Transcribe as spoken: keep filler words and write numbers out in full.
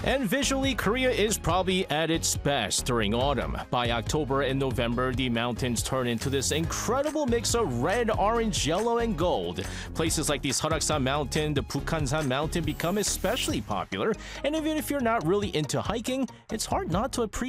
And visually, Korea is probably at its best during autumn. By October and November, the mountains turn into this incredible mix of red, orange, yellow, and gold. Places like the Seoraksan Mountain, the Bukhansan Mountain become especially popular, and even if you're not really into hiking, it's hard not to appreciate